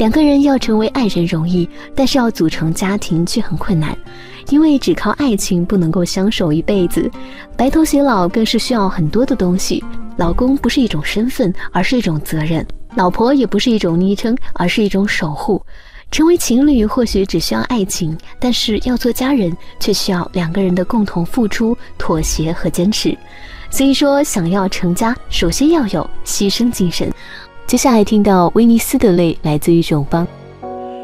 两个人要成为爱人容易，但是要组成家庭却很困难，因为只靠爱情不能够相守一辈子，白头偕老更是需要很多的东西。老公不是一种身份，而是一种责任；老婆也不是一种昵称，而是一种守护。成为情侣或许只需要爱情，但是要做家人却需要两个人的共同付出、妥协和坚持。所以说，想要成家，首先要有牺牲精神。接下来听到威尼斯的泪来自于永邦。